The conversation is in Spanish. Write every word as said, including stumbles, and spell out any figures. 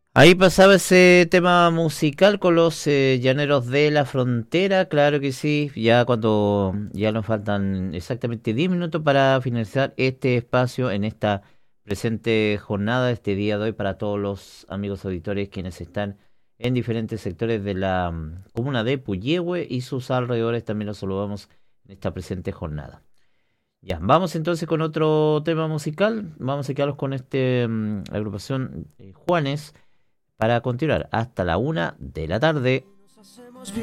Ahí pasaba ese tema musical con los eh, Llaneros de la Frontera, claro que sí, ya cuando ya nos faltan exactamente diez minutos para finalizar este espacio en esta presente jornada, este día de hoy para todos los amigos auditores quienes están en diferentes sectores de la mm, comuna de Puyehue y sus alrededores, también los saludamos en esta presente jornada. Ya, vamos entonces con otro tema musical, vamos a quedarnos con este mm, agrupación eh, Juanes para continuar hasta la una de la tarde.